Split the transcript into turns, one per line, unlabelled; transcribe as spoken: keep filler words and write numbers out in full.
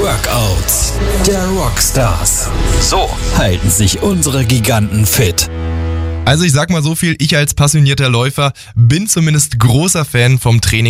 Workouts der Rockstars. So halten sich unsere Giganten fit.
Also ich sag mal so viel, ich als passionierter Läufer bin zumindest großer Fan vom Training